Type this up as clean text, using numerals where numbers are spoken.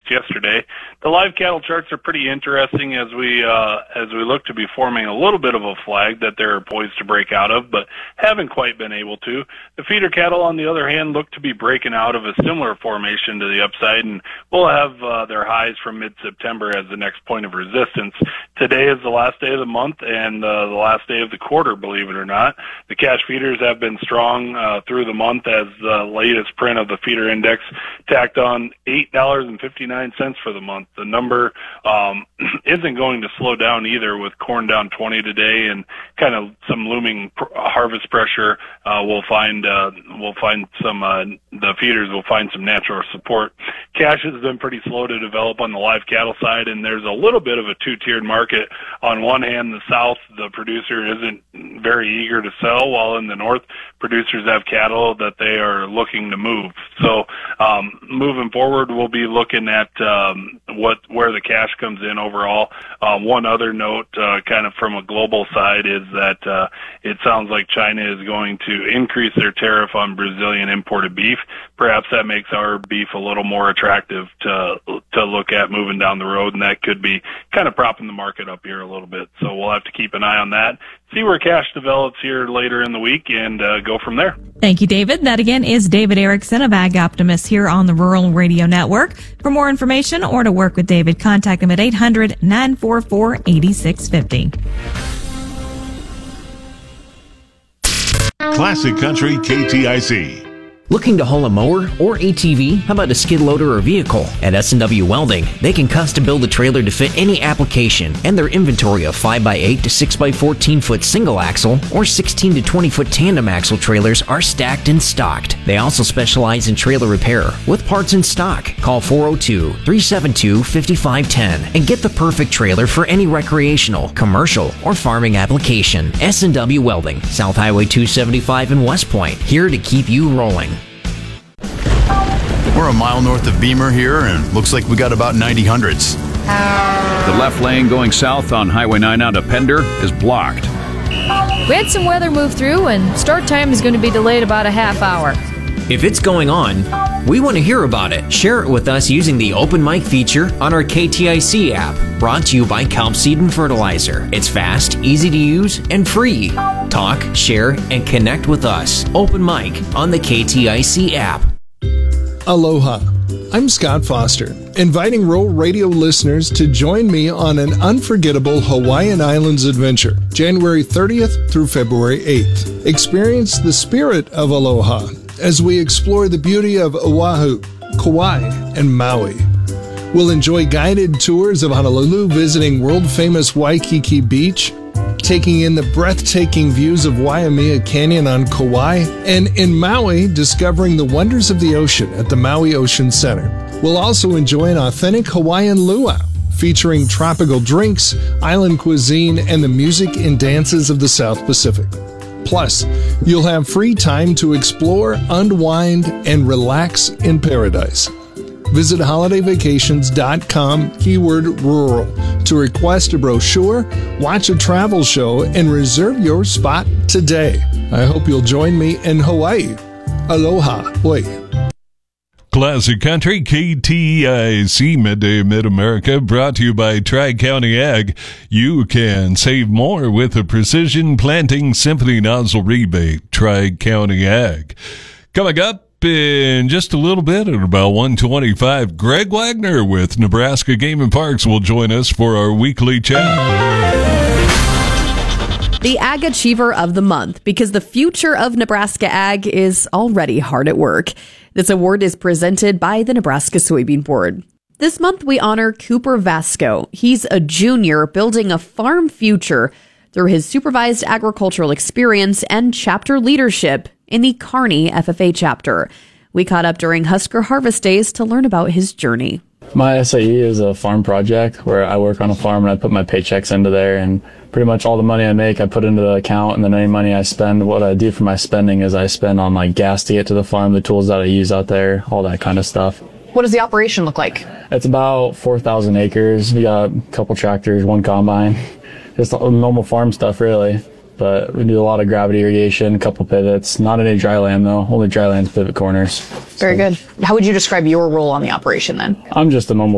yesterday. The live cattle charts are pretty interesting as we look to be forming a little bit of a flag that they're poised to break out of, but haven't quite been able to. The feeder cattle, on the other hand, look to be breaking out of a similar formation to the upside, and we'll have their highs from mid-September as the next point of resistance. Today is the last day of the month and the last day of the quarter, believe it or not. The cash feeders have been strong through the month, as the latest print of the feeder index tacked on $8.59 for the month. The number isn't going to slow down either, with corn down 20 today and kind of some looming harvest pressure. We'll find some the feeders will find some natural support. Cash has been pretty slow to develop on the live cattle side, and there's a little bit of a two-tiered market. On one hand, the south, the producer isn't very eager to sell, while in the north, producers have cattle that they are looking to move. So moving forward, we'll be looking at where the cash comes in overall. One other note, kind of from a global side, is that it sounds like China is going to increase their tariff on Brazilian imported beef. Perhaps that makes our beef a little more attractive to look at moving down the road, and that could be kind of propping the market up here a little bit. So we'll have to keep an eye on that, see where cash develops here later in the week, and go from there. Thank you, David. That again is David Erickson of Ag Optimist here on the Rural Radio Network. For more information or to work with David, contact him at 800-944-8650. Classic Country KTIC. Looking to haul a mower or ATV? How about a skid loader or vehicle? At S&W Welding, they can custom build a trailer to fit any application, and their inventory of 5x8 to 6x14 foot single axle or 16 to 20 foot tandem axle trailers are stacked and stocked. They also specialize in trailer repair with parts in stock. Call 402-372-5510 and get the perfect trailer for any recreational, commercial, or farming application. S&W Welding, South Highway 275 in West Point, here to keep you rolling. We're a mile north of Beamer here, and looks like we got about 90 hundredths. The left lane going south on Highway 9 out of Pender is blocked. We had some weather move through, and start time is going to be delayed about a half hour. If it's going on, we want to hear about it. Share it with us using the Open Mic feature on our KTIC app, brought to you by Kelp Seed and Fertilizer. It's fast, easy to use, and free. Talk, share, and connect with us. Open Mic on the KTIC app. Aloha. I'm Scott Foster, inviting Rural Radio listeners to join me on an unforgettable Hawaiian Islands adventure, January 30th through February 8th. Experience the spirit of aloha as we explore the beauty of Oahu, Kauai, and Maui. We'll enjoy guided tours of Honolulu, visiting world-famous Waikiki Beach, taking in the breathtaking views of Waimea Canyon on Kauai, and in Maui, discovering the wonders of the ocean at the Maui Ocean Center. We'll also enjoy an authentic Hawaiian luau, featuring tropical drinks, island cuisine, and the music and dances of the South Pacific. Plus, you'll have free time to explore, unwind, and relax in paradise. Visit holidayvacations.com, keyword rural, to request a brochure, watch a travel show, and reserve your spot today. I hope you'll join me in Hawaii. Aloha. Oi. Classic Country KTIC Midday Mid-America, brought to you by Tri-County Ag. You can save more with a Precision Planting Symphony Nozzle Rebate. Tri-County Ag. Coming up in just a little bit at about 1:25, Greg Wagner with Nebraska Game and Parks will join us for our weekly chat. The Ag Achiever of the Month, because the future of Nebraska ag is already hard at work. This award is presented by the Nebraska Soybean Board. This month we honor Cooper Vasco. He's a junior building a farm future through his supervised agricultural experience and chapter leadership in the Kearney FFA chapter. We caught up during Husker Harvest Days to learn about his journey. My SAE is a farm project where I work on a farm and I put my paychecks into there, and pretty much all the money I make I put into the account, and then any money I spend, what I do for my spending is I spend on like gas to get to the farm, the tools that I use out there, all that kind of stuff. What does the operation look like? It's about 4,000 acres. We got a couple tractors, one combine. Just normal farm stuff, really. But we do a lot of gravity irrigation, a couple pivots. Not any dry land, though. Only dry land's pivot corners. Very good. How would you describe your role on the operation, then? I'm just a normal